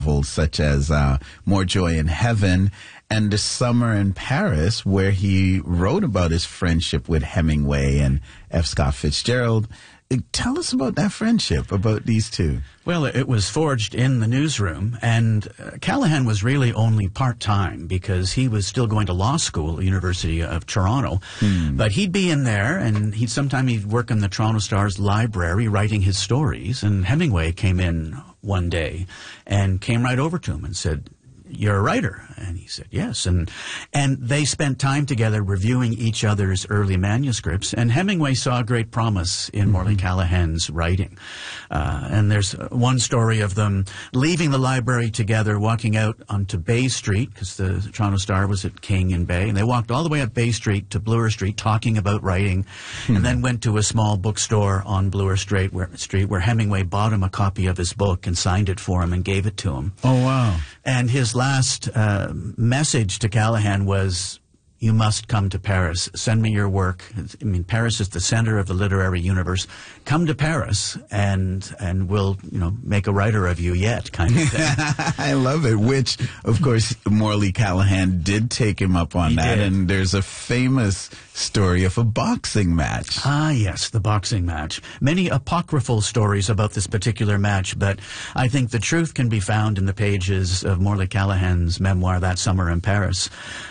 novels such as More Joy in Heaven and The Summer in Paris, where he wrote about his friendship with Hemingway and F. Scott Fitzgerald. Tell us about that friendship, about these two. Well, it was forged in the newsroom, and Callahan was really only part-time because he was still going to law school at the University of Toronto. But he'd be in there, and he'd work in the Toronto Star's library writing his stories, and Hemingway came in one day and came right over to him and said, "You're a writer?" And he said, "Yes." And they spent time together reviewing each other's early manuscripts. And Hemingway saw great promise in Morley Callahan's writing. And there's one story of them leaving the library together, walking out onto Bay Street, because the Toronto Star was at King and Bay. And they walked all the way up Bay Street to Bloor Street talking about writing, and then went to a small bookstore on Bloor Street where Hemingway bought him a copy of his book and signed it for him and gave it to him. Oh, wow. And his last message to Callahan was, "You must come to Paris. Send me your work. I mean, Paris is the center of the literary universe. Come to Paris, and we'll, make a writer of you yet," kind of thing. I love it, which, of course, Morley Callahan did take him up on that, and there's a famous story of a boxing match. Ah, yes, the boxing match. Many apocryphal stories about this particular match, but I think the truth can be found in the pages of Morley Callahan's memoir, That Summer in Paris.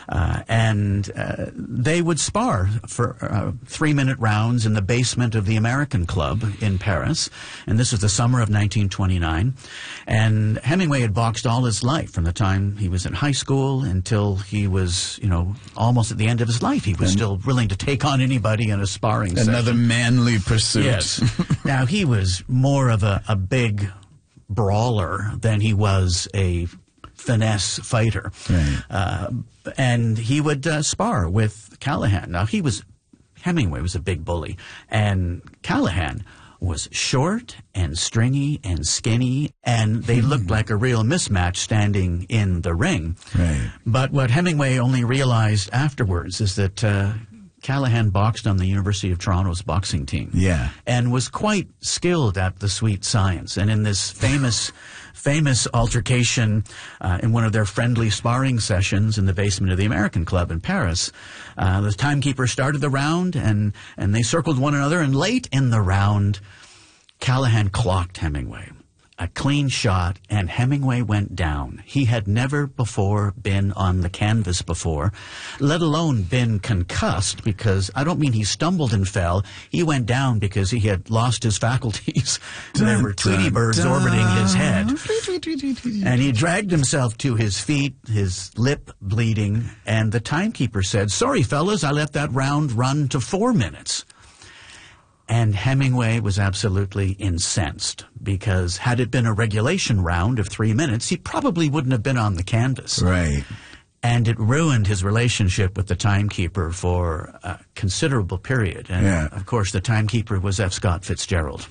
They would spar for 3-minute rounds in the basement of the American Club in Paris, and this was the summer of 1929. And Hemingway had boxed all his life, from the time he was in high school until he was, almost at the end of his life. He was still willing to take on anybody in a sparring session. Another manly pursuit. Yes. Now, he was more of a big brawler than he was a finesse fighter. Right. And he would spar with Callahan. Now, Hemingway was a big bully, and Callahan was short and stringy and skinny, and they looked like a real mismatch standing in the ring. Right. But what Hemingway only realized afterwards is that Callahan boxed on the University of Toronto's boxing team. Yeah. And was quite skilled at the sweet science. And in this famous altercation in one of their friendly sparring sessions in the basement of the American Club in Paris, the timekeeper started the round, and they circled one another, and late in the round, Callahan clocked Hemingway. A clean shot, and Hemingway went down. He had never before been on the canvas before, let alone been concussed, because I don't mean he stumbled and fell. He went down because he had lost his faculties. So there were Tweety birds orbiting his head. And he dragged himself to his feet, his lip bleeding, and the timekeeper said, "Sorry, fellas, I let that round run to 4 minutes." And Hemingway was absolutely incensed, because had it been a regulation round of 3 minutes, he probably wouldn't have been on the canvas. Right. And it ruined his relationship with the timekeeper for a considerable period. And, of course, the timekeeper was F. Scott Fitzgerald.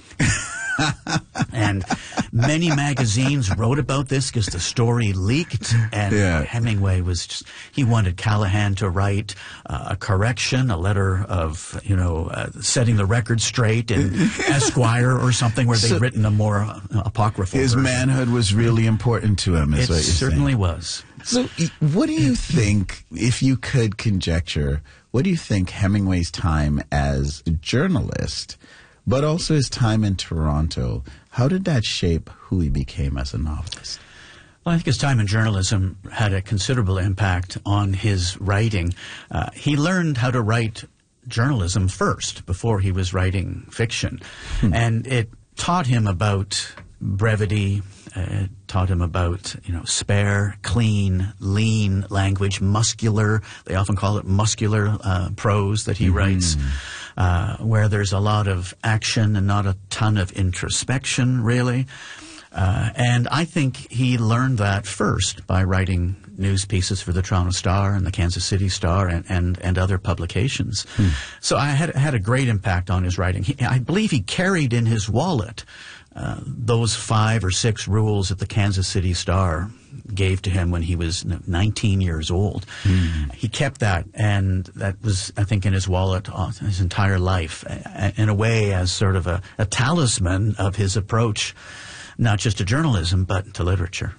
And many magazines wrote about this because the story leaked, and Hemingway he wanted Callahan to write a correction, a letter of, setting the record straight in Esquire or something, where they'd written a more apocryphal His version. manhood was really important to him, is what you're saying. It certainly was. So what do you think, if you could conjecture, what do you think Hemingway's time as a journalist, but also his time in Toronto, how did that shape who he became as a novelist? Well, I think his time in journalism had a considerable impact on his writing. He learned how to write journalism first before he was writing fiction. And it taught him about brevity, taught him about, spare, clean, lean language, muscular. They often call it muscular prose that he writes, where there's a lot of action and not a ton of introspection, really. And I think he learned that first by writing news pieces for the Toronto Star and the Kansas City Star and other publications. So I had a great impact on his writing. I believe he carried in his wallet those 5 or 6 rules that the Kansas City Star gave to him when he was 19 years old. He kept that, and that was, I think, in his wallet his entire life, in a way as sort of a talisman of his approach, not just to journalism, but to literature.